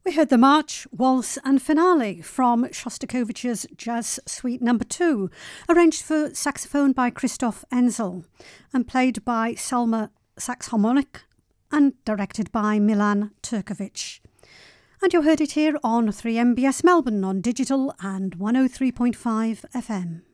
We heard the March, Waltz and Finale from Shostakovich's Jazz Suite No. 2, arranged for saxophone by Christoph Enzel and played by Selma Sax Harmonic and directed by Milan Turkovic. And you heard it here on 3MBS Melbourne on digital and 103.5 FM.